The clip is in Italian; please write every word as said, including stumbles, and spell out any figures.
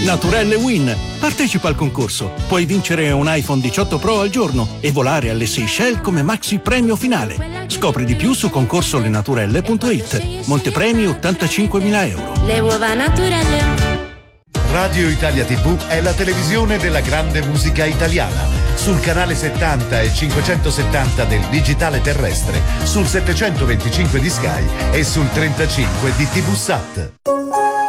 Naturelle Win. Partecipa al concorso. Puoi vincere un iPhone diciotto Pro al giorno e volare alle Seychelles come maxi premio finale. Scopri di più su concorsolenaturelle punto it. Montepremi ottantacinquemila euro. Le uova Naturelle. Radio Italia tivù è la televisione della grande musica italiana. Sul canale settanta e cinquecentosettanta del digitale terrestre, sul settecentoventicinque di Sky e sul trentacinque di tivù Sat.